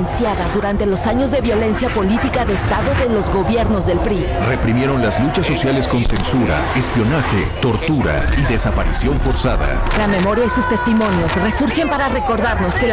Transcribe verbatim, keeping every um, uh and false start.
silenciadas durante los años de violencia política de Estado de los gobiernos del P R I. Reprimieron las luchas sociales con censura, espionaje, tortura y desaparición forzada. La memoria y sus testimonios resurgen para recordarnos que